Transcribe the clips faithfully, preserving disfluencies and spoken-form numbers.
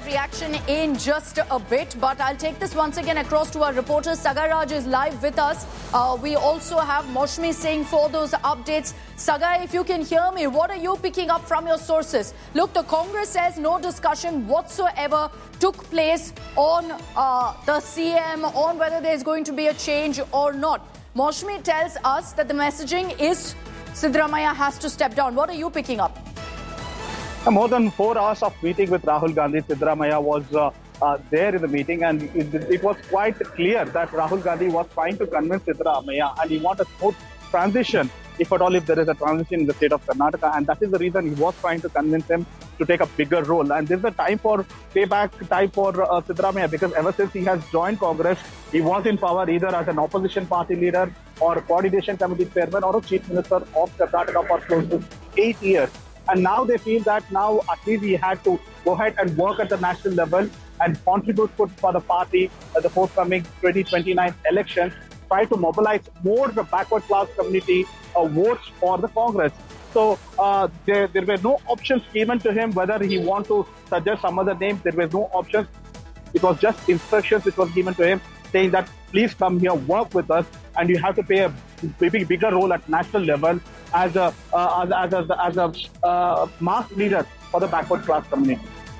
reaction in just a bit, but I'll take this once again across to our reporter. Sagai Raj is live with us. Uh, we also have Moushumi Singh for those updates. Sagai, if you can hear me, what are you picking up from your sources? Look, the Congress says no discussion whatsoever took place on uh, the C M, on whether there's going to be a change or not. Moushumi tells us that the messaging is Siddaramaiah has to step down. What are you picking up? More than four hours of meeting with Rahul Gandhi, Siddaramaiah was uh, uh, there in the meeting, and it, it was quite clear that Rahul Gandhi was trying to convince Siddaramaiah, and he wanted a smooth transition, if at all if there is a transition in the state of Karnataka, and that is the reason he was trying to convince him to take a bigger role. And this is a time for payback, time for uh, Siddaramaiah, because ever since he has joined Congress, he was in power either as an opposition party leader or coordination committee chairman or a chief minister of Karnataka for close to eight years. And now they feel that now at least he had to go ahead and work at the national level and contribute for the party at the forthcoming twenty twenty-nine elections, try to mobilize more the backward class community uh, votes for the Congress. So uh, there, there were no options given to him whether he want to suggest some other name. There were no options. It was just instructions which was given to him saying that please come here, work with us, and you have to play a maybe bigger role at national level as a uh, as, as a, as a uh, mass leader for the backward class community.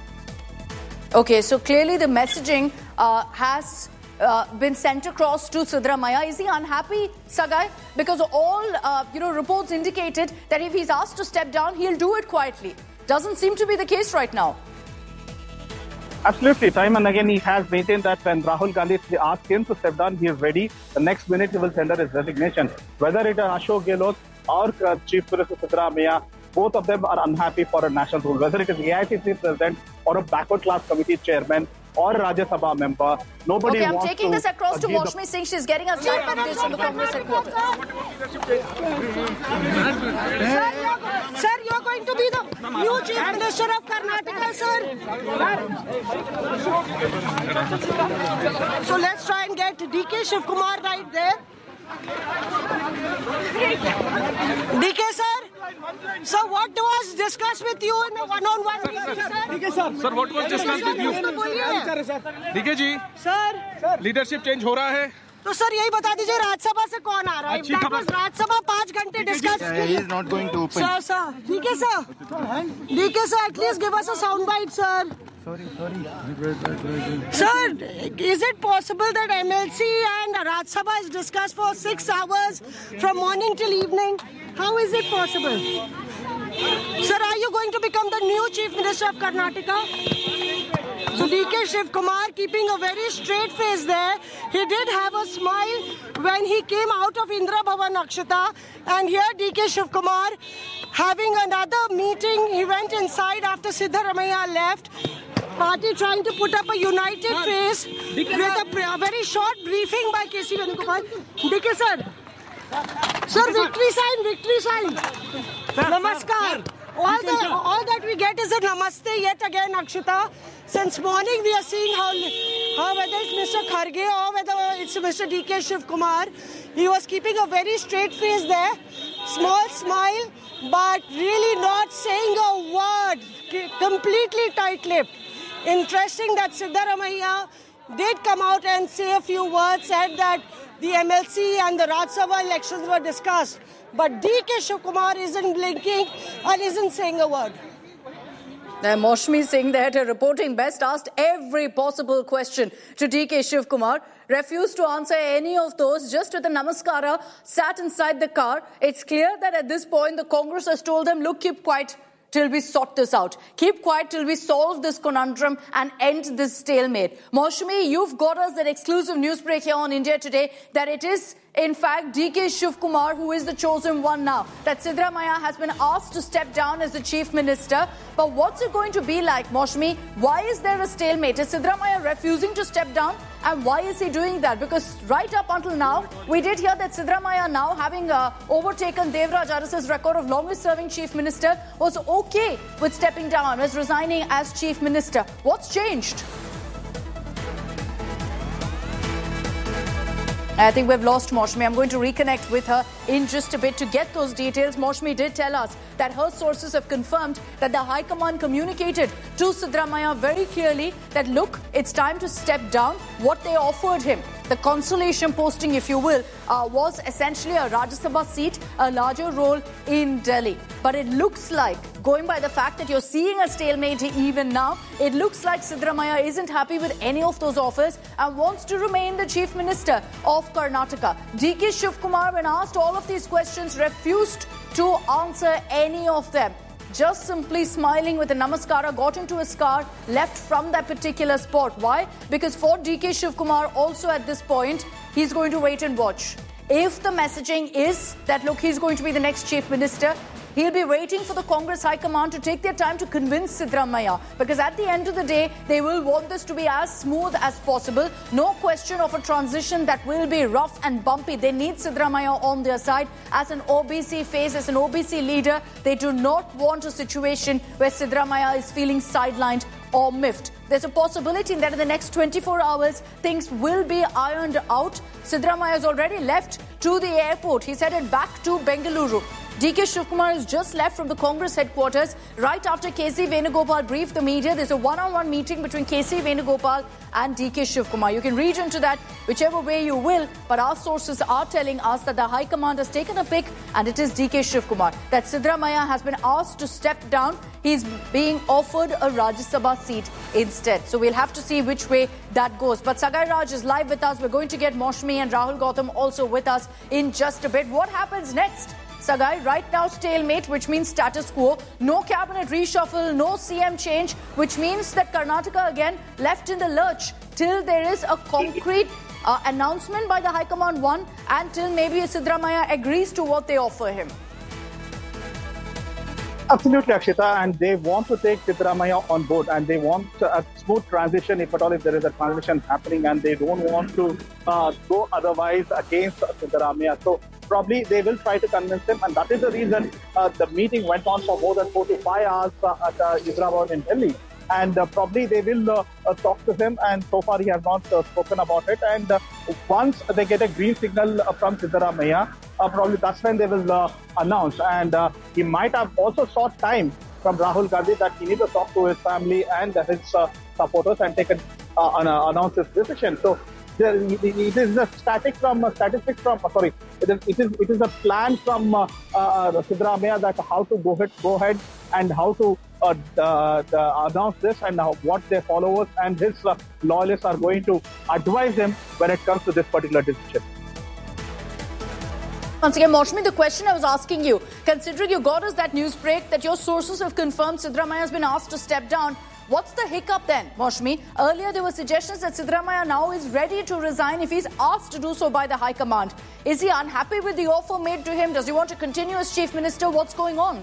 Okay, so clearly the messaging uh, has uh, been sent across to Siddaramaiah. Is he unhappy, Sagai? Because all uh, you know reports indicated that if he's asked to step down, he'll do it quietly. Doesn't seem to be the case right now. Absolutely. Time and again, he has maintained that when Rahul Gandhi asked him to step down, he is ready. The next minute, he will tender his resignation. Whether it is Ashok Gehlot or uh, Chief Minister Siddaramaiah, both of them are unhappy for a national rule. Whether it is A I C C president or a backward class committee chairman or a Rajya Sabha member, nobody okay, wants to... I'm taking this across to Moushumi Singh. She's getting us live updates from the Congress headquarters. Sir, sir, you're going to be the new Chief Minister of Karnataka, sir. So let's try and get D K Shiv Kumar right there. D K sir? Sir, what was discussed with you in a one-on-one meeting, sir? D K sir, sir, what was discussed with you? D K ji, sir, leadership change हो रहा है. तो sir यही बता दीजिए राज्यसभा से कौन आ रहा है? राज्यसभा पाँच घंटे discuss. He is not going to open. Sir, sir, D K sir, D K sir, at least give us a sound bite, sir. Sorry, sorry. Sir, is it possible that M L C and Rajya Sabha is discussed for six hours from morning till evening? How is it possible? Sir, are you going to become the new Chief Minister of Karnataka? So D K Shiv Kumar keeping a very straight face there. He did have a smile when he came out of Indra Bhavan Akshata. And here D K Shiv Kumar having another meeting. He went inside after Siddaramaiah left. Party trying to put up a united face with a, a very short briefing by K C Venugopal. D K sir. Sir, victory sign, victory sign. Namaskar. All, the, all that we get is a namaste yet again, Akshita. Since morning we are seeing how, how whether it's Mister Kharge or whether it's Mister D K Shiv Kumar, he was keeping a very straight face there, small smile, but really not saying a word, completely tight-lipped. Interesting that Siddaramaiah did come out and say a few words, said that the M L C and the Rajya Sabha elections were discussed. But D K Shiv Kumar isn't blinking and isn't saying a word. And Moushumi Singh there, to reporting best, asked every possible question to D K Shiv Kumar. Refused to answer any of those, just with a namaskara, sat inside the car. It's clear that at this point the Congress has told them, look, keep quiet till we sort this out. Keep quiet till we solve this conundrum and end this stalemate. Moushumi, you've got us that exclusive news break here on India Today that it is, in fact, D K Shiv Kumar who is the chosen one now. That Siddaramaiah has been asked to step down as the Chief Minister. But what's it going to be like, Moushumi? Why is there a stalemate? Is Siddaramaiah refusing to step down? And why is he doing that? Because right up until now, we did hear that Siddaramaiah, now having uh, overtaken Devraj Aras's record of longest serving Chief Minister, was okay with stepping down, as resigning as Chief Minister. What's changed? I think we've lost Maushmi. I'm going to reconnect with her in just a bit to get those details. Maushmi did tell us that her sources have confirmed that the High Command communicated to Siddaramaiah very clearly that, look, it's time to step down. What they offered him, the consolation posting, if you will, uh, was essentially a Rajya Sabha seat, a larger role in Delhi. But it looks like, going by the fact that you're seeing a stalemate even now, it looks like Siddaramaiah isn't happy with any of those offers and wants to remain the Chief Minister of Karnataka. D K Shivkumar, when asked all of these questions, refused to answer any of them. Just simply smiling with a namaskara, got into his car, left from that particular spot. Why? Because for D K Shivkumar, also at this point, he's going to wait and watch. If the messaging is that, look, he's going to be the next Chief Minister, he'll be waiting for the Congress High Command to take their time to convince Siddaramaiah. Because at the end of the day, they will want this to be as smooth as possible. No question of a transition that will be rough and bumpy. They need Siddaramaiah on their side. As an O B C face, as an O B C leader, they do not want a situation where Siddaramaiah is feeling sidelined or miffed. There's a possibility that in the next twenty-four hours, things will be ironed out. Siddaramaiah has already left to the airport. He's headed back to Bengaluru. D K Shivkumar has just left from the Congress headquarters right after K C Venugopal briefed the media. There's a one-on-one meeting between K C Venugopal and D K Shivkumar. You can read into that whichever way you will, but our sources are telling us that the High Command has taken a pick and it is D K Shivkumar. That Siddaramaiah has been asked to step down. He's being offered a Rajya Sabha seat instead. So we'll have to see which way that goes. But Sagai Raj is live with us. We're going to get Maushmi and Rahul Gautam also with us in just a bit. What happens next? Sagai, right now stalemate, which means status quo. No cabinet reshuffle, no C M change, which means that Karnataka again left in the lurch till there is a concrete uh, announcement by the High Command one and till maybe Siddaramaiah agrees to what they offer him. Absolutely, Akshita, and they want to take Siddaramaiah on board and they want a smooth transition, if at all if there is a transition happening, and they don't want to uh, go otherwise against Siddaramaiah. So probably they will try to convince him, and that is the reason uh, the meeting went on for more than four to five hours uh, at uh, Hyderabad in Delhi. And uh, probably they will uh, uh, talk to him, and so far he has not uh, spoken about it. And uh, once they get a green signal uh, from Siddaramaiah, uh, probably that's when they will uh, announce. And uh, he might have also sought time from Rahul Gandhi that he needs to talk to his family and his uh, supporters and take a, uh, an, uh, announce his decision. So there, it is a static from uh, statistics from uh, sorry, it is it is it is a plan from uh, uh, Siddaramaiah that how to go ahead go ahead and how to uh, uh, uh, announce this, and uh, what their followers and his uh, loyalists are going to advise him when it comes to this particular decision. Once again, Maushmi, the question I was asking you, considering you got us that news break that your sources have confirmed Siddaramaiah has been asked to step down, what's the hiccup then, Maushmi? Earlier there were suggestions that Siddaramaiah now is ready to resign if he's asked to do so by the High Command. Is he unhappy with the offer made to him? Does he want to continue as Chief Minister? What's going on?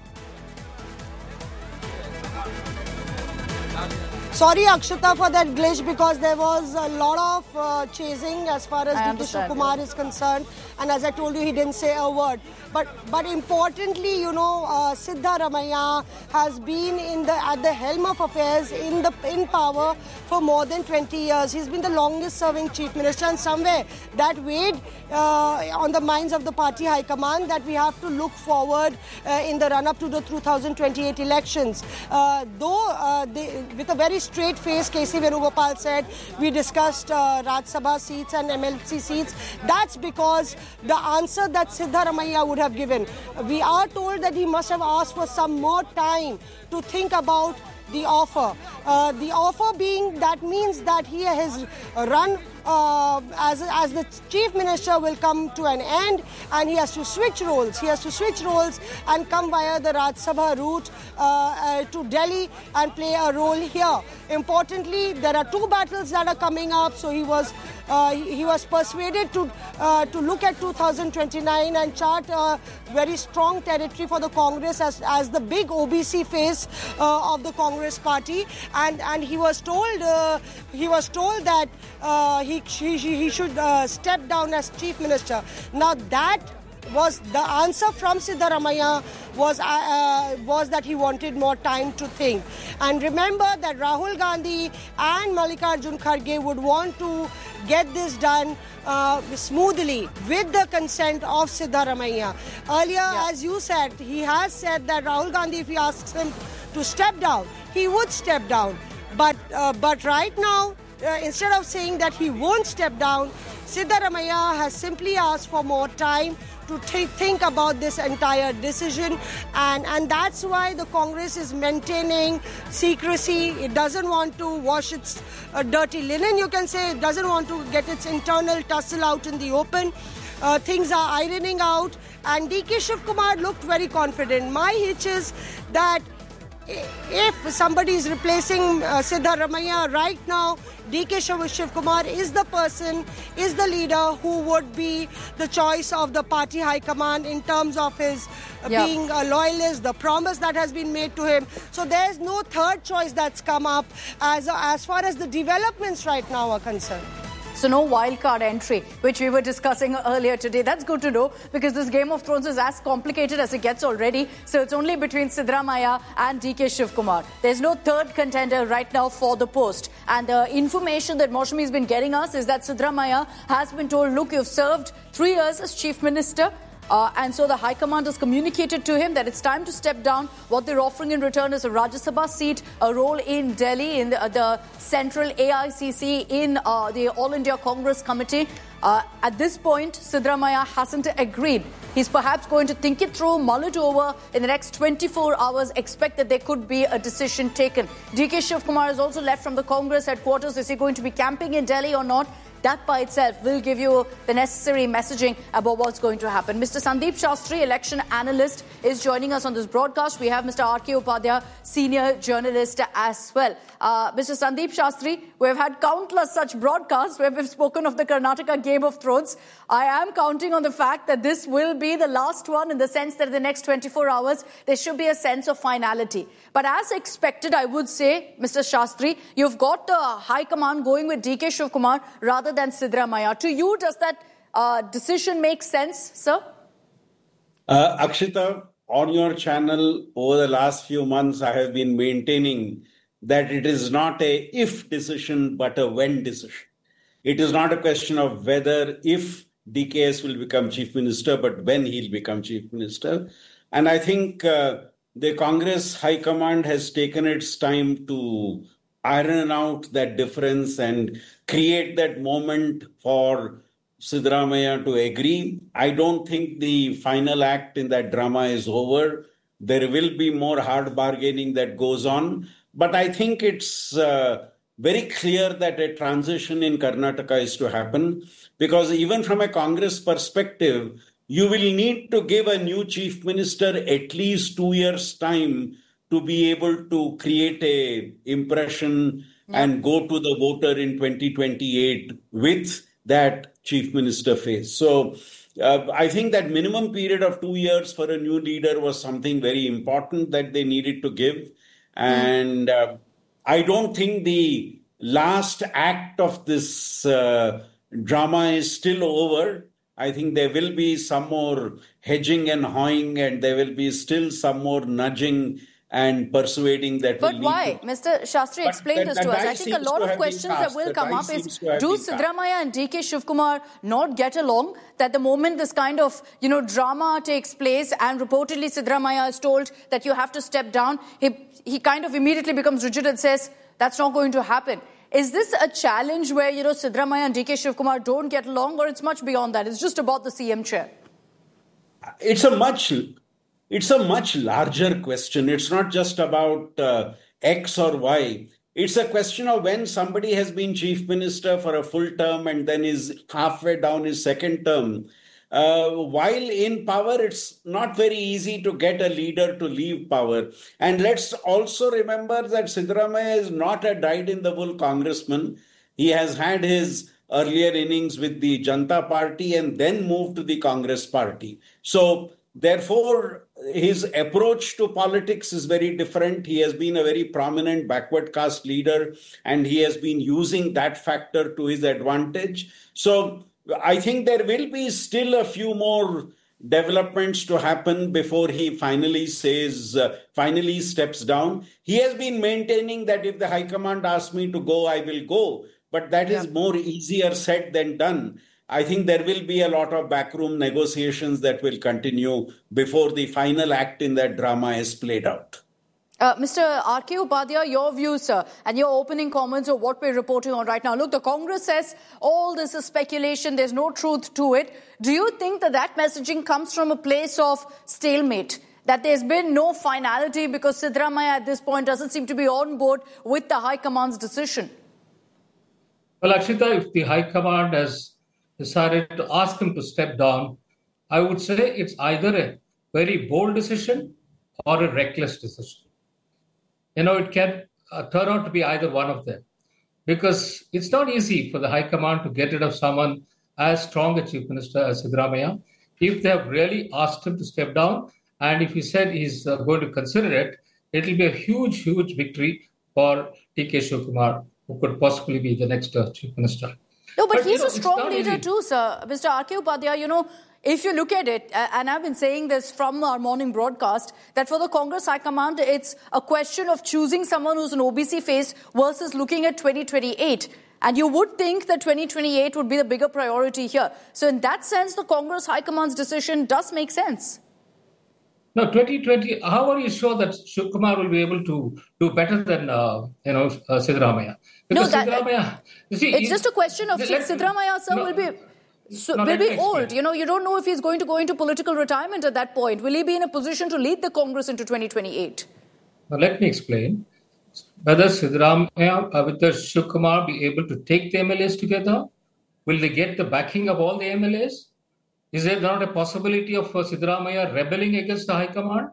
Sorry, Akshita, for that glitch, because there was a lot of uh, chasing as far as D K Shivkumar is concerned. And as I told you, he didn't say a word. But but importantly, you know, uh, Siddaramaiah has been in the at the helm of affairs in the in power for more than twenty years. He's been the longest serving Chief Minister, and somewhere that weighed uh, on the minds of the party high command that we have to look forward uh, in the run-up to the two thousand twenty-eight elections. Uh, though uh, they, with a very straight face, K C Venugopal said, we discussed uh, Rajya Sabha seats and M L C seats. That's because the answer that Siddaramaiah would have given. We are told that he must have asked for some more time to think about the offer. Uh, the offer being that means that he has run uh, as, as the Chief Minister will come to an end, and he has to switch roles. He has to switch roles and come via the Rajya Sabha route uh, uh, to Delhi and play a role here. Importantly, there are two battles that are coming up, so he was uh, he was persuaded to uh, to look at two thousand twenty-nine and chart a very strong territory for the Congress as, as the big O B C face uh, of the Congress party, and and he was told uh, he was told that uh, he he, he should uh, step down as Chief Minister. Now that was the answer from Siddaramaiah was uh, uh, was that he wanted more time to think. And remember that Rahul Gandhi and Mallikarjun Kharge would want to get this done uh, smoothly with the consent of Siddaramaiah. Earlier, yeah. as you said, he has said that Rahul Gandhi, if he asks him to step down, he would step down. But uh, but right now, uh, instead of saying that he won't step down, Siddaramaiah has simply asked for more time to th- think about this entire decision, and, and that's why the Congress is maintaining secrecy. It doesn't want to wash its uh, dirty linen, you can say. It doesn't want to get its internal tussle out in the open. Uh, things are ironing out, and D K Shivkumar looked very confident. My hitch is that if somebody is replacing uh, Siddaramaiah right now, D K Shivkumar is the person, is the leader who would be the choice of the party high command in terms of his uh, yep. being a loyalist, the promise that has been made to him. So there's no third choice that's come up as, as far as the developments right now are concerned. So no wildcard entry, which we were discussing earlier today. That's good to know, because this Game of Thrones is as complicated as it gets already. So it's only between Siddaramaiah and D K Shivkumar. There's no third contender right now for the post. And the information that Moushumi has been getting us is that Siddaramaiah has been told, look, you've served three years as Chief Minister. Uh, and so the High Command has communicated to him that it's time to step down. What they're offering in return is a Rajya Sabha seat, a role in Delhi, in the, uh, the central A I C C, in uh, the All India Congress Committee. Uh, at this point, Siddaramaiah hasn't agreed. He's perhaps going to think it through, mull it over in the next twenty-four hours, expect that there could be a decision taken. D K Shivkumar has also left from the Congress headquarters. Is he going to be camping in Delhi or not? That by itself will give you the necessary messaging about what's going to happen. Mister Sandeep Shastri, election analyst, is joining us on this broadcast. We have Mister R K Upadhyay, senior journalist as well. Uh, Mister Sandeep Shastri, we've had countless such broadcasts where we've spoken of the Karnataka Game of Thrones. I am counting on the fact that this will be the last one, in the sense that in the next twenty-four hours, there should be a sense of finality. But as expected, I would say, Mister Shastri, you've got the High Command going with D K Shivkumar rather than Siddaramaiah. To you, does that uh, decision make sense, sir? Uh, Akshita, on your channel over the last few months, I have been maintaining that it is not a if decision, but a when decision. It is not a question of whether if D K S will become Chief Minister, but when he'll become Chief Minister. And I think uh, the Congress High Command has taken its time to iron out that difference and create that moment for Siddaramaiah to agree. I don't think the final act in that drama is over. There will be more hard bargaining that goes on. But I think it's uh, very clear that a transition in Karnataka is to happen, because even from a Congress perspective, you will need to give a new chief minister at least two years' time to be able to create a impression yeah. and go to the voter in twenty twenty-eight with that chief minister face. So uh, I think that minimum period of two years for a new leader was something very important that they needed to give. And uh, I don't think the last act of this uh, drama is still over. I think there will be some more hedging and hawing, and there will be still some more nudging and persuading that but will why? To... Mister Shastri, explain that, this that, to that us. I think a lot of questions that will that come up is, do Siddaramaiah and D K Shivkumar not get along? That the moment this kind of, you know, drama takes place and reportedly Siddaramaiah is told that you have to step down, he, he kind of immediately becomes rigid and says, that's not going to happen. Is this a challenge where, you know, Siddaramaiah and D K Shivkumar don't get along, or it's much beyond that? It's just about the C M chair? It's a much... It's a much larger question. It's not just about uh, X or Y. It's a question of when somebody has been chief minister for a full term and then is halfway down his second term. Uh, while in power, it's not very easy to get a leader to leave power. And let's also remember that Siddaramaiah is not a dyed-in-the-wool congressman. He has had his earlier innings with the Janata Party and then moved to the Congress Party. So, therefore, his approach to politics is very different. He has been a very prominent backward caste leader, and he has been using that factor to his advantage. So I think there will be still a few more developments to happen before he finally says, uh, finally steps down. He has been maintaining that if the High Command asks me to go, I will go. But that is yeah. more easier said than done. I think there will be a lot of backroom negotiations that will continue before the final act in that drama is played out. Uh, Mister R K Upadhyay, your views, sir, and your opening comments of what we're reporting on right now. Look, the Congress says all this is speculation. There's no truth to it. Do you think that that messaging comes from a place of stalemate? That there's been no finality because Siddaramaiah at this point doesn't seem to be on board with the High Command's decision? Well, Akshita, if the High Command has decided to ask him to step down, I would say it's either a very bold decision or a reckless decision. You know, it can uh, turn out to be either one of them, because it's not easy for the High Command to get rid of someone as strong a Chief Minister as Siddaramaiah. If they have really asked him to step down, and if he said he's uh, going to consider it, it will be a huge, huge victory for D K Shivakumar, who could possibly be the next uh, Chief Minister. No, but, but he's you know, a strong leader easy. too, sir. Mister R K Upadhyay, you know, if you look at it, and I've been saying this from our morning broadcast, that for the Congress High Command, it's a question of choosing someone who's an O B C face versus looking at twenty twenty-eight. And you would think that twenty twenty-eight would be the bigger priority here. So in that sense, the Congress High Command's decision does make sense. No, twenty twenty, how are you sure that Shivakumar will be able to do better than, uh, you know, uh, Siddaramaiah? Because no, that, Siddaramaiah, you see, it's just a question of Siddaramaiah, sir, no, will be... So no, will be old. You know, you don't know if he's going to go into political retirement at that point. Will he be in a position to lead the Congress into twenty twenty-eight? Now, let me explain. Whether Siddaramaiah, uh, whether Shivakumar be able to take the M L As together? Will they get the backing of all the M L As? Is there not a possibility of uh, Siddaramaiah rebelling against the High Command?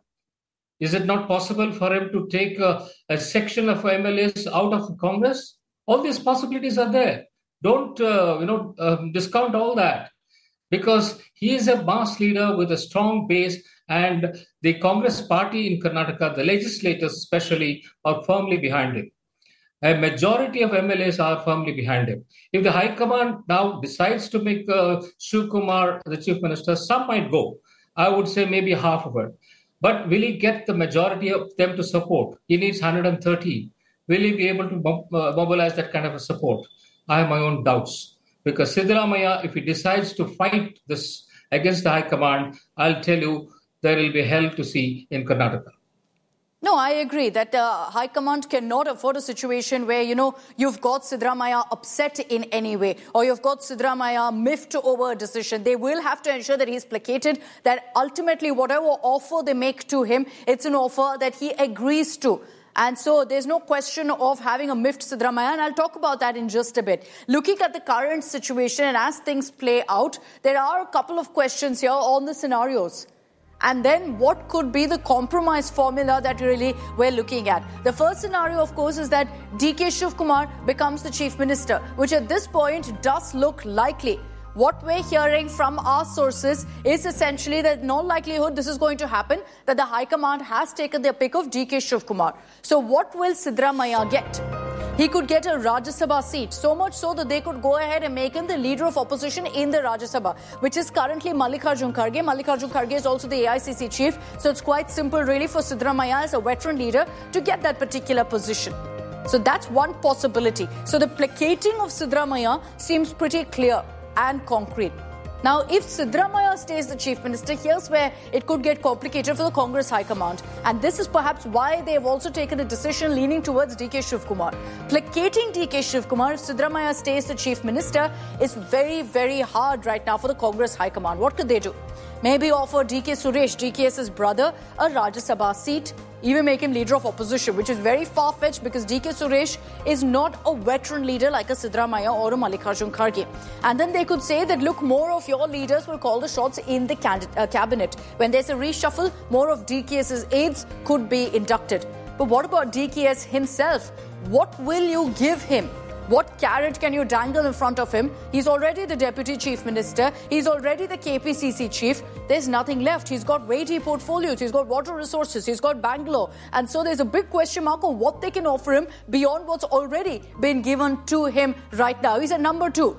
Is it not possible for him to take uh, a section of M L As out of Congress? All these possibilities are there. Don't, uh, you know, um, discount all that, because he is a mass leader with a strong base, and the Congress party in Karnataka, the legislators especially, are firmly behind him. A majority of M L As are firmly behind him. If the High Command now decides to make uh, Shivakumar the Chief Minister, some might go. I would say maybe half of it. But will he get the majority of them to support? He needs one hundred thirty. Will he be able to mo- uh, mobilize that kind of a support? I have my own doubts, because Siddaramaiah, if he decides to fight this against the High Command, I'll tell you, there will be hell to see in Karnataka. No, I agree that the High Command cannot afford a situation where, you know, you've got Siddaramaiah upset in any way, or you've got Siddaramaiah miffed over a decision. They will have to ensure that he's placated, that ultimately whatever offer they make to him, it's an offer that he agrees to. And so there's no question of having a miffed Siddaramaiah, and I'll talk about that in just a bit. Looking at the current situation and as things play out, there are a couple of questions here on the scenarios. And then what could be the compromise formula that really we're looking at? The first scenario, of course, is that D K Shivakumar becomes the Chief Minister, which at this point does look likely. What we're hearing from our sources is essentially that in all likelihood this is going to happen, that the High Command has taken their pick of D K Shivakumar. So what will Siddaramaiah get? He could get a Rajya Sabha seat, so much so that they could go ahead and make him the leader of opposition in the Rajya Sabha, which is currently Mallikarjun Kharge. Mallikarjun Kharge is also the A I C C chief, so it's quite simple really for Siddaramaiah as a veteran leader to get that particular position. So that's one possibility. So the placating of Siddaramaiah seems pretty clear and concrete. Now, if Siddaramaiah stays the Chief Minister, here's where it could get complicated for the Congress High Command. And this is perhaps why they have also taken a decision leaning towards D K Shivakumar. Placating D K Shivakumar, if Siddaramaiah stays the Chief Minister, is very, very hard right now for the Congress High Command. What could they do? Maybe offer D K Suresh, DKS's brother, a Rajya Sabha seat, even make him leader of opposition, which is very far-fetched because D K Suresh is not a veteran leader like a Siddaramaiah or a Mallikarjun Kharge. And then they could say that, look, more of your leaders will call the shots in the candid- uh, cabinet. When there's a reshuffle, more of DKS's aides could be inducted. But what about D K S himself? What will you give him? What carrot can you dangle in front of him? He's already the Deputy Chief Minister. He's already the K P C C Chief. There's nothing left. He's got weighty portfolios. He's got water resources. He's got Bangalore. And so there's a big question mark on what they can offer him beyond what's already been given to him right now. He's at number two.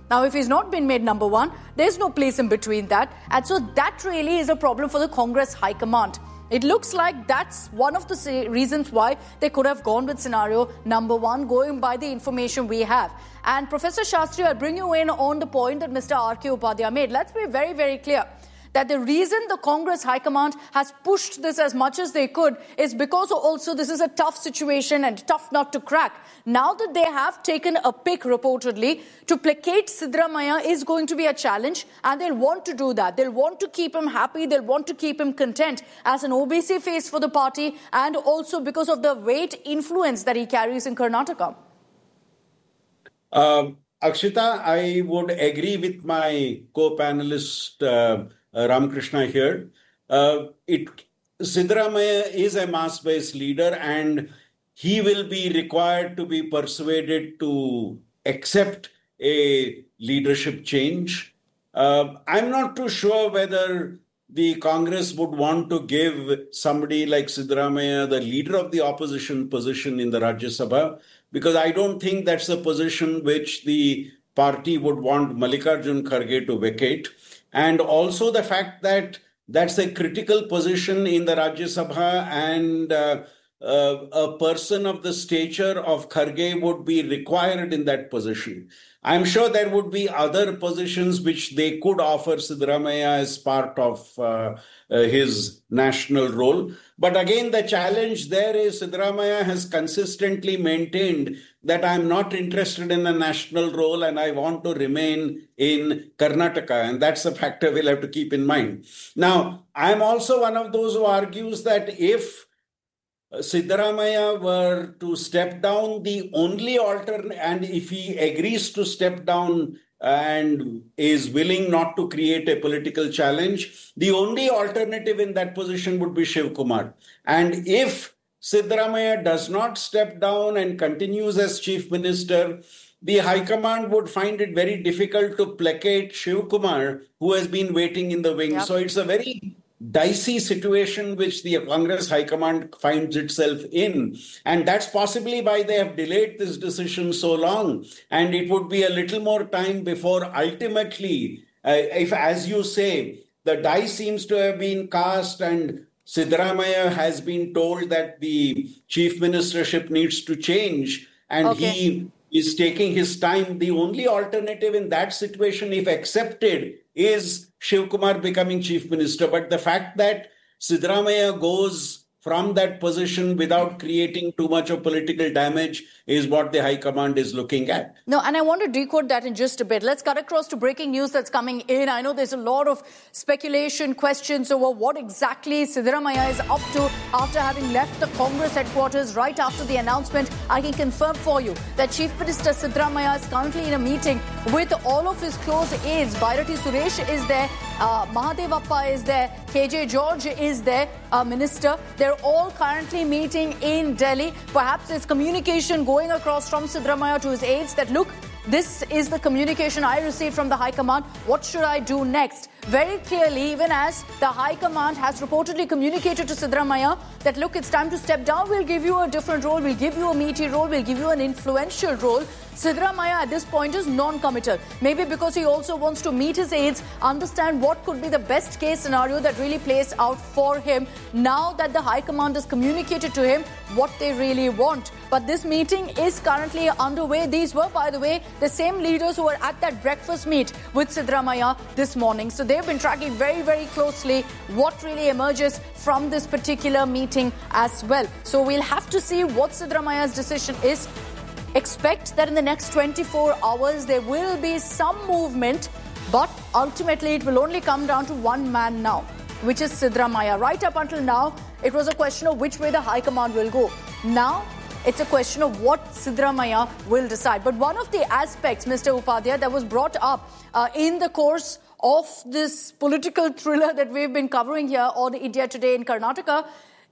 Now, if he's not been made number one, there's no place in between that. And so that really is a problem for the Congress High Command. It looks like that's one of the reasons why they could have gone with scenario number one, going by the information we have. And Professor Shastri, I'll bring you in on the point that Mister R K Upadhyay made. Let's be very, very clear that the reason the Congress High Command has pushed this as much as they could is because also this is a tough situation and tough nut to crack. Now that they have taken a pick, reportedly, to placate Siddaramaiah is going to be a challenge, and they'll want to do that. They'll want to keep him happy. They'll want to keep him content as an O B C face for the party, and also because of the weight influence that he carries in Karnataka. Um, Akshita, I would agree with my co-panelist uh, uh, Ramakrishna here. Uh, it Siddaramaiah is a mass-based leader, and he will be required to be persuaded to accept a leadership change. Uh, I'm not too sure whether the Congress would want to give somebody like Siddaramaiah, the leader of the opposition, position in the Rajya Sabha, because I don't think that's a position which the party would want Mallikarjun Kharge to vacate. And also the fact that that's a critical position in the Rajya Sabha, and uh, uh, a person of the stature of Kharge would be required in that position. I'm sure there would be other positions which they could offer Siddaramaiah as part of uh, uh, his national role. But again, the challenge there is Siddaramaiah has consistently maintained that I'm not interested in a national role and I want to remain in Karnataka. And that's a factor we'll have to keep in mind. Now, I'm also one of those who argues that if Siddaramaiah were to step down, the only alternate, and if he agrees to step down and is willing not to create a political challenge, the only alternative in that position would be Shiv Kumar. And if Siddaramaiah does not step down and continues as chief minister, the High Command would find it very difficult to placate Shiv Kumar, who has been waiting in the wings. Yep. So it's a very dicey situation which the Congress High Command finds itself in. And that's possibly why they have delayed this decision so long. And it would be a little more time before ultimately, uh, if, as you say, the die seems to have been cast and Siddaramaiah has been told that the chief ministership needs to change, and okay. he is taking his time. The only alternative in that situation, if accepted, is Shiv Kumar becoming chief minister. But the fact that Siddaramaiah goes from that position without creating too much of political damage is what the High Command is looking at. No, and I want to decode that in just a bit. Let's cut across to breaking news that's coming in. I know there's a lot of speculation, questions over what exactly Siddaramaiah is up to after having left the Congress headquarters right after the announcement. I can confirm for you that Chief Minister Siddaramaiah is currently in a meeting with all of his close aides. Bhairati Suresh is there, uh, Mahadevappa is there, K J George is there, uh, Minister. They're all currently meeting in Delhi. Perhaps there's communication going across from Siddaramaiah to his aides that, look, this is the communication I received from the High Command. What should I do next? Very clearly, even as the High Command has reportedly communicated to Siddaramaiah that, look, it's time to step down. We'll give you a different role. We'll give you a meaty role. We'll give you an influential role. Siddaramaiah at this point is non-committal. Maybe because he also wants to meet his aides, understand what could be the best case scenario that really plays out for him now that the High Command has communicated to him what they really want. But this meeting is currently underway. These were, by the way, the same leaders who were at that breakfast meet with Siddaramaiah this morning. So they've been tracking very, very closely what really emerges from this particular meeting as well. So we'll have to see what Siddaramaiah's decision is. Expect that in the next twenty-four hours there will be some movement, but ultimately it will only come down to one man now, which is Siddaramaiah. Right up until now, it was a question of which way the High Command will go. Now, it's a question of what Siddaramaiah will decide. But one of the aspects, Mister Upadhyay, that was brought up uh, in the course of this political thriller that we've been covering here on India Today in Karnataka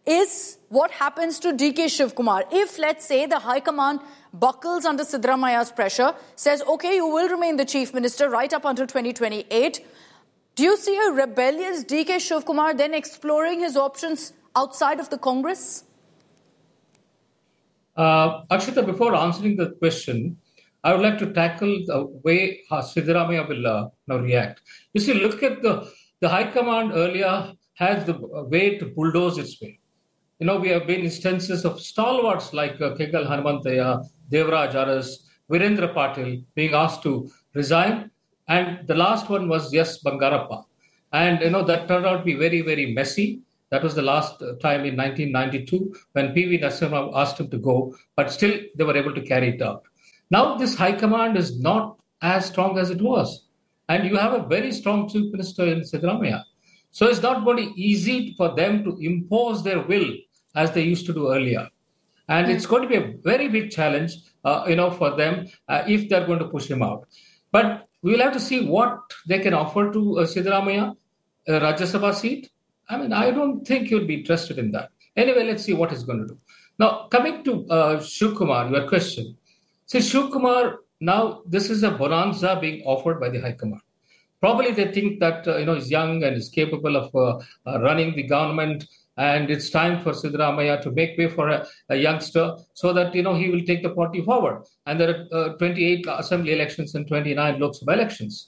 is what happens to D K Shivkumar. If, let's say, the High Command buckles under Siddaramaiah's pressure, says, okay, you will remain the chief minister right up until twenty twenty-eight, do you see a rebellious D K Shivkumar then exploring his options outside of the Congress? Uh, Akshita, before answering the question, I would like to tackle the way how Siddaramaiah will uh, now react. You see, look at the, the High Command earlier has the way to bulldoze its way. You know, we have been instances of stalwarts like uh, Kegal Hanumantaiah, Devraj Aras, Virendra Patil being asked to resign. And the last one was Yes Bangarappa. And, you know, that turned out to be very, very messy. That was the last time in nineteen ninety-two when P V Narasimha asked him to go, but still they were able to carry it out. Now this high command is not as strong as it was. And you have a very strong chief minister in Siddaramaiah. So it's not going to be easy for them to impose their will as they used to do earlier. And mm. it's going to be a very big challenge, uh, you know, for them uh, if they're going to push him out. But we'll have to see what they can offer to uh, Siddaramaiah, a Rajya Sabha seat. I mean, I don't think he'll be interested in that. Anyway, let's see what he's going to do. Now, coming to uh, Shiv Kumar, your question. See, Shiv Kumar, now this is a bonanza being offered by the High Command. Probably they think that, uh, you know, he's young and is capable of uh, uh, running the government, and it's time for Siddaramaiah to make way for a, a youngster so that, you know, he will take the party forward. And there are uh, twenty-eight assembly elections and twenty-nine Lok Sabha elections.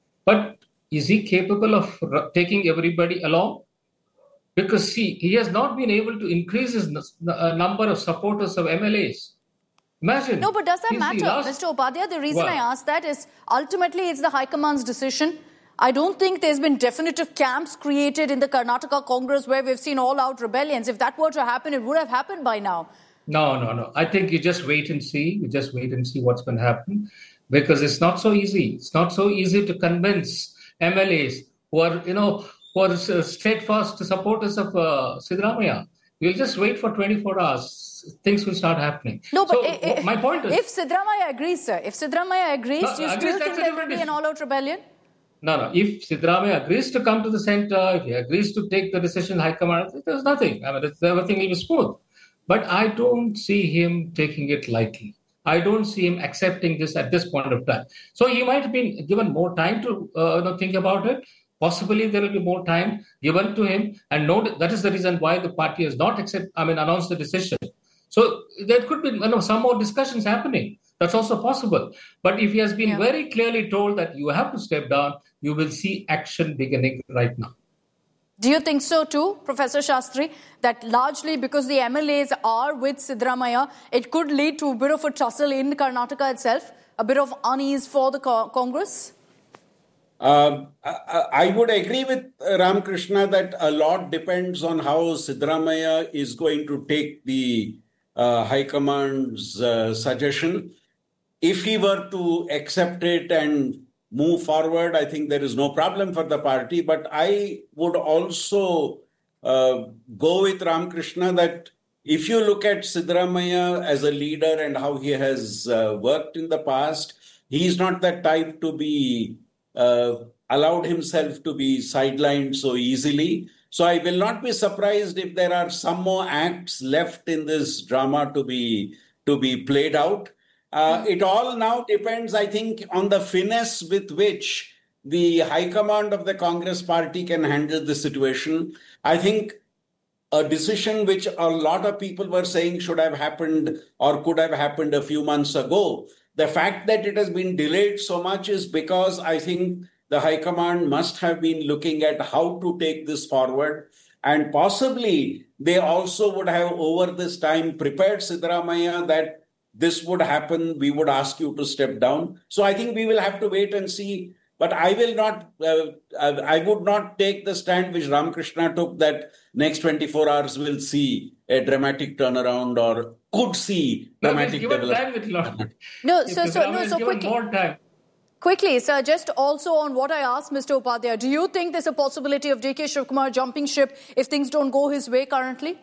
But is he capable of r- taking everybody along? Because, see, he has not been able to increase his n- uh, number of supporters of M L As. Imagine. No, but does that He's matter? last... Mister Upadhyay, the reason Well, I ask that is ultimately it's the High Command's decision. I don't think there's been definitive camps created in the Karnataka Congress where we've seen all-out rebellions. If that were to happen, it would have happened by now. No, no, no. I think you just wait and see. You just wait and see what's going to happen. Because it's not so easy. It's not so easy to convince M L As who are, you know, who are steadfast supporters of uh, Siddaramaiah. You'll just wait for twenty-four hours. Things will start happening. No, but so, if, my point is... If Siddaramaiah agrees, sir, if Siddaramaiah agrees, No, do you agrees, still think there will be an all-out rebellion? No, no. If Siddaramaiah agrees to come to the centre, if he agrees to take the decision, High Command, there's nothing. I mean, it's, everything will be smooth. But I don't see him taking it lightly. I don't see him accepting this at this point of time. So he might have been given more time to uh, you know, think about it. Possibly there will be more time given to him. And note, that is the reason why the party has not accept, I mean, announced the decision. So there could be, you know, some more discussions happening. That's also possible. But if he has been yeah. very clearly told that you have to step down, you will see action beginning right now. Do you think so too, Professor Shastri, that largely because the M L As are with Siddaramaiah, it could lead to a bit of a tussle in Karnataka itself, a bit of unease for the co- Congress? Uh, I, I would agree with Ramakrishna that a lot depends on how Siddaramaiah is going to take the uh, High Command's uh, suggestion. If he were to accept it and move forward, I think there is no problem for the party. But I would also uh, go with Ramakrishna that if you look at Siddaramaiah as a leader and how he has uh, worked in the past, he is not that type to be uh, allowed himself to be sidelined so easily. So I will not be surprised if there are some more acts left in this drama to be to be played out. Uh, it all now depends, I think, on the finesse with which the High Command of the Congress party can handle the situation. I think a decision which a lot of people were saying should have happened or could have happened a few months ago. The fact that it has been delayed so much is because I think the High Command must have been looking at how to take this forward. And possibly they also would have over this time prepared Siddaramaiah that this would happen, we would ask you to step down. So I think we will have to wait and see. But I will not, uh, I would not take the stand which Ramakrishna took that next twenty-four hours will see a dramatic turnaround or could see no, dramatic development. No, so, so, no, so quickly. More time. Quickly, sir, just also on what I asked Mister Upadhyay, do you think there's a possibility of D K Shiv Kumar jumping ship if things don't go his way currently?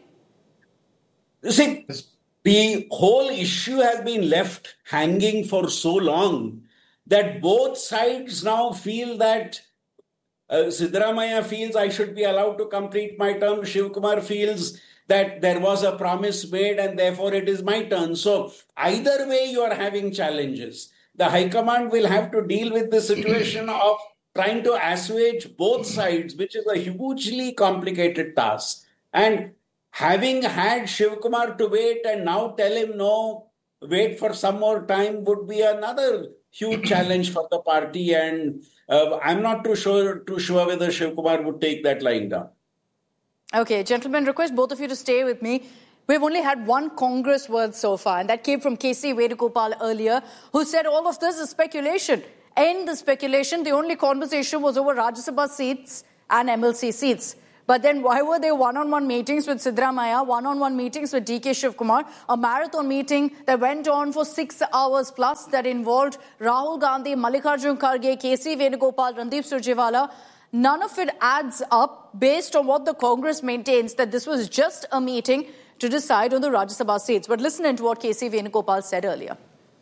See, the whole issue has been left hanging for so long that both sides now feel that uh, Siddaramaiah feels I should be allowed to complete my term. Shiv Kumar feels that there was a promise made and therefore it is my turn. So either way, you are having challenges. The High Command will have to deal with the situation of trying to assuage both sides, which is a hugely complicated task. And having had Shiv Kumar to wait and now tell him, no, wait for some more time would be another huge challenge for the party. And uh, I'm not too sure, too sure whether Shiv Kumar would take that lying down. Okay, gentlemen, request both of you to stay with me. We've only had one Congress word so far, and that came from K C Venugopal earlier, who said all of this is speculation. End the speculation. The only conversation was over Rajya Sabha seats and M L C seats. But then why were there one-on-one meetings with Siddaramaiah, one-on-one meetings with D K Shivkumar, a marathon meeting that went on for six hours plus that involved Rahul Gandhi, Mallikarjun Kharge, K C Venugopal, Randeep Surjewala? None of it adds up based on what the Congress maintains, that this was just a meeting to decide on the Rajya Sabha seats. But listen in to what K C Venugopal said earlier.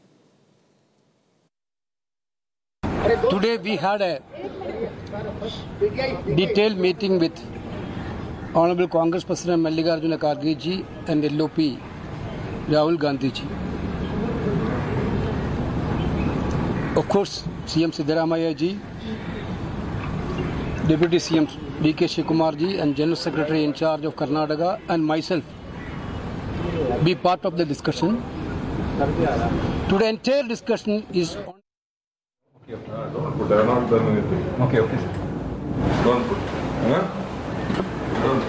Today we had a detailed meeting with Honorable Congress President Mallikarjuna Kharge ji and L O P Rahul Gandhi ji. Of course, C M Siddaramaiah ji, Deputy C M D K Shivkumar ji and General Secretary in charge of Karnataka and myself be part of the discussion. Today entire discussion is on. Okay, don't put. I have not done anything. Okay, okay. Don't put. Huh? Don't.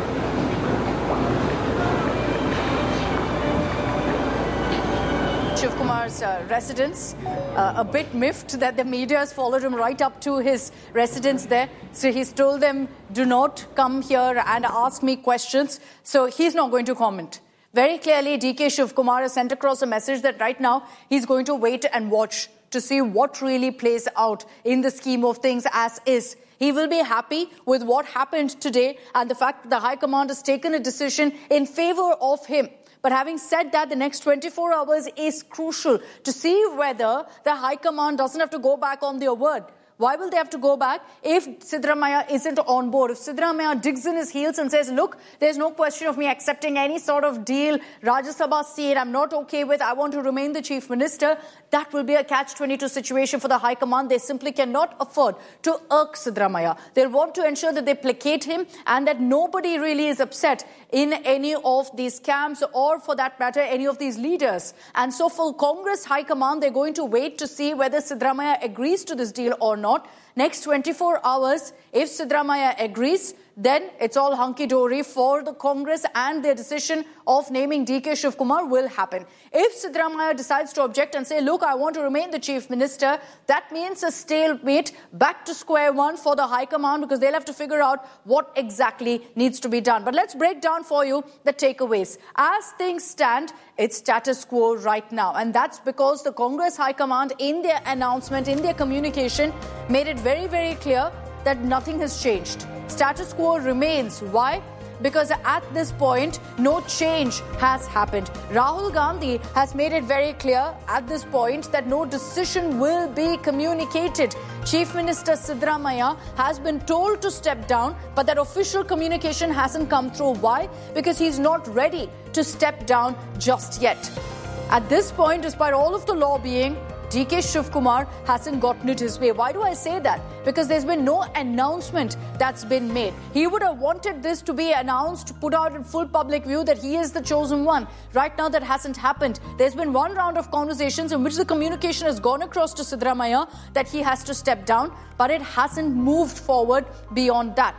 Shivkumar's uh, residence, uh, a bit miffed that the media has followed him right up to his residence there. So he's told them, do not come here and ask me questions. So he's not going to comment. Very clearly, D K Shivkumar has sent across a message that right now he's going to wait and watch to see what really plays out in the scheme of things as is. He will be happy with what happened today and the fact that the High Command has taken a decision in favor of him. But having said that, the next twenty-four hours is crucial to see whether the High Command doesn't have to go back on their word. Why will they have to go back if Siddaramaiah isn't on board? If Siddaramaiah digs in his heels and says, look, there's no question of me accepting any sort of deal, Rajya Sabha seat, I'm not okay with, I want to remain the Chief Minister, that will be a catch twenty-two situation for the High Command. They simply cannot afford to irk Siddaramaiah. They'll want to ensure that they placate him and that nobody really is upset in any of these camps or, for that matter, any of these leaders. And so for Congress High Command, they're going to wait to see whether Siddaramaiah agrees to this deal or not. Not. Next twenty-four hours, if Siddaramaiah agrees, then it's all hunky-dory for the Congress and their decision of naming D K Shivkumar will happen. If Siddaramaiah decides to object and say, look, I want to remain the Chief Minister, that means a stalemate, back to square one for the High Command, because they'll have to figure out what exactly needs to be done. But let's break down for you the takeaways. As things stand, it's status quo right now. And that's because the Congress High Command, in their announcement, in their communication, made it very, very clear that nothing has changed. Status quo remains. Why? Because at this point, no change has happened. Rahul Gandhi has made it very clear at this point that no decision will be communicated. Chief Minister Siddaramaiah has been told to step down, but that official communication hasn't come through. Why? Because he's not ready to step down just yet. At this point, despite all of the lobbying, D K Shivkumar hasn't gotten it his way. Why do I say that? Because there's been no announcement that's been made. He would have wanted this to be announced, put out in full public view that he is the chosen one. Right now, that hasn't happened. There's been one round of conversations in which the communication has gone across to Siddaramaiah that he has to step down, but it hasn't moved forward beyond that.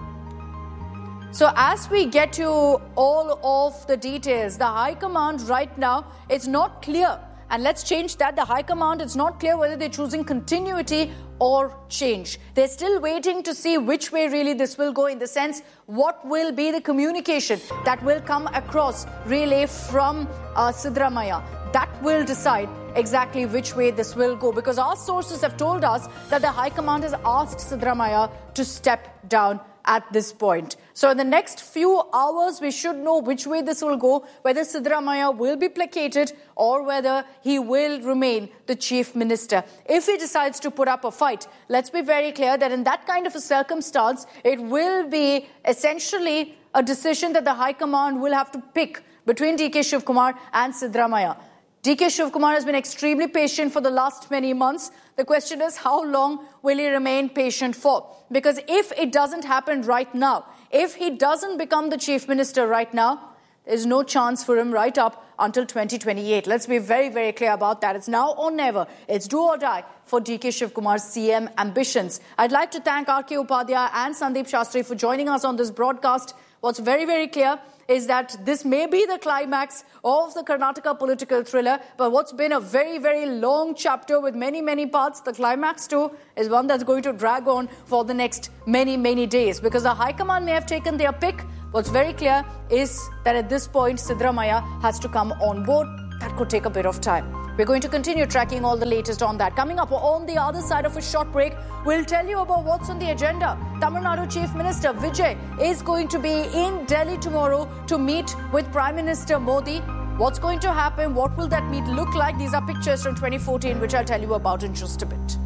So as we get to all of the details, the High Command right now, it's not clear. And let's change that. The High Command, it's not clear whether they're choosing continuity or change. They're still waiting to see which way really this will go, in the sense, what will be the communication that will come across really from uh, Siddaramaiah. That will decide exactly which way this will go, because our sources have told us that the High Command has asked Siddaramaiah to step down at this point. So in the next few hours, we should know which way this will go, whether Siddaramaiah will be placated or whether he will remain the Chief Minister. If he decides to put up a fight, let's be very clear that in that kind of a circumstance, it will be essentially a decision that the High Command will have to pick between D K Shivkumar and Siddaramaiah. D K Shivkumar has been extremely patient for the last many months. The question is, how long will he remain patient for? Because if it doesn't happen right now, if he doesn't become the Chief Minister right now, there's no chance for him right up until twenty twenty-eight. Let's be very, very clear about that. It's now or never. It's do or die for D K Shivkumar's C M ambitions. I'd like to thank R K Upadhyay and Sandeep Shastri for joining us on this broadcast. What's very, very clear is that this may be the climax of the Karnataka political thriller, but what's been a very, very long chapter with many, many parts, the climax too is one that's going to drag on for the next many, many days, because the High Command may have taken their pick. What's very clear is that at this point, Siddaramaiah has to come on board. That could take a bit of time. We're going to continue tracking all the latest on that. Coming up on the other side of a short break, we'll tell you about what's on the agenda. Tamil Nadu Chief Minister Vijay is going to be in Delhi tomorrow to meet with Prime Minister Modi. What's going to happen? What will that meet look like? These are pictures from twenty fourteen, which I'll tell you about in just a bit.